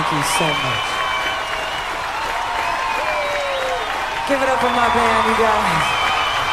you so much. Give it up for my band, you guys.